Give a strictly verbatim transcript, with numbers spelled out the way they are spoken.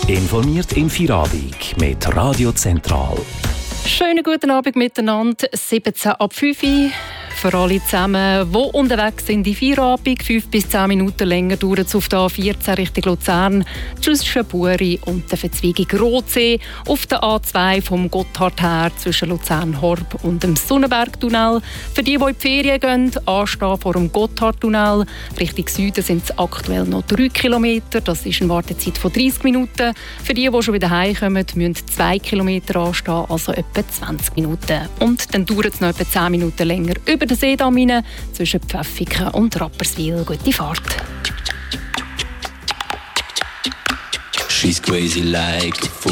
Informiert im Feierabend mit Radio Zentral. Schönen guten Abend miteinander. siebzehn ab fünf Uhr. Für alle zusammen, die unterwegs sind in Feierabend, fünf bis zehn Minuten länger dauert es auf der A vierzehn Richtung Luzern, zwischen Buri und der Verzweigung Rotsee, auf der A zwei vom Gotthard her zwischen Luzern-Horb und dem Sonnenbergtunnel. Für die, die in die Ferien gehen, anstehen vor dem Gotthardtunnel. Richtung Süden sind es aktuell noch drei Kilometer, das ist eine Wartezeit von dreißig Minuten. Für die, die schon wieder heimkommen, müssen zwei Kilometer anstehen, also etwa zwanzig Minuten. Und dann dauert es noch etwa zehn Minuten länger über den Seedamm rein, zwischen Pfäffiken und Rapperswil. Gute Fahrt. She's crazy like the